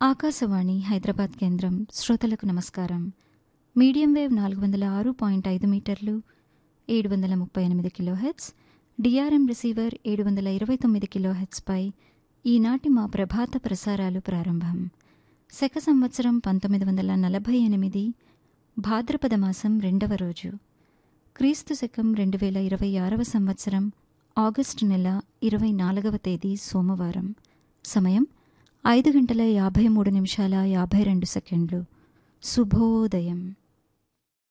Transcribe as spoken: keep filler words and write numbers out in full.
ఆకాశవాణి హైదరాబాద్ కేంద్రం. శ్రోతలకు నమస్కారం. మీడియం వేవ్ నాలుగు వందల ఆరు పాయింట్ ఐదు మీటర్లు, ఏడు వందల ముప్పై ఎనిమిది కిలోహెర్ట్జ్, డిఆర్ఎం రిసీవర్ ఏడు వందల ఇరవై తొమ్మిది కిలోహెర్ట్జ్పై ఈనాటి మా ప్రభాత ప్రసారాలు ప్రారంభం. శక సంవత్సరం పంతొమ్మిది వందల నలభై ఎనిమిది భాద్రపద మాసం రెండవ రోజు, క్రీస్తు శకం రెండు వేల ఇరవై ఆరవ సంవత్సరం ఆగస్టు నెల ఇరవై నాలుగవ తేదీ సోమవారం. సమయం ఐదు గంటల యాభై మూడు నిమిషాల యాభై రెండు సెకండ్లు. శుభోదయం.